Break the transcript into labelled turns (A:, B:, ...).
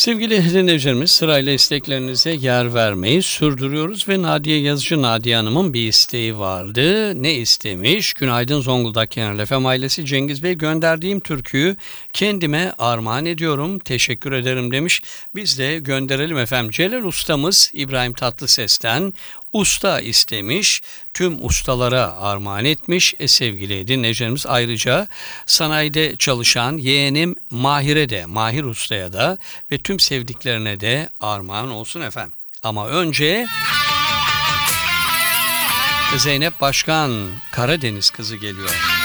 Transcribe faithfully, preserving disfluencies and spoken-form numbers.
A: Sevgili dinleyicilerimiz, sırayla isteklerinize yer vermeyi sürdürüyoruz ve Nadiye Yazıcı Nadiye Hanım'ın bir isteği vardı. Ne istemiş? Günaydın Zonguldak Genel F M ailesi, Cengiz Bey, gönderdiğim türküyü kendime armağan ediyorum. Teşekkür ederim demiş. Biz de gönderelim efendim. Celal ustamız İbrahim Tatlıses'ten usta istemiş, tüm ustalara armağan etmiş. E, sevgili dinleyicilerimiz, ayrıca sanayide çalışan yeğenim Mahir'e de, Mahir Usta'ya da ve tüm sevdiklerine de armağan olsun efendim. Ama önce Zeynep Başkan, Karadeniz Kızı geliyor.